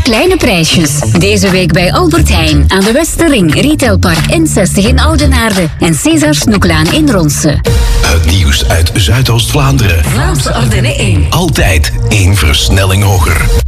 kleine prijsjes. Deze week bij Albert Heijn aan de Westerring, Retailpark N60 in Oudenaarde en César Snoeklaan in Ronse. Het nieuws uit Zuidoost-Vlaanderen. Vlaamse Ardennen 1. Altijd 1 versnelling hoger.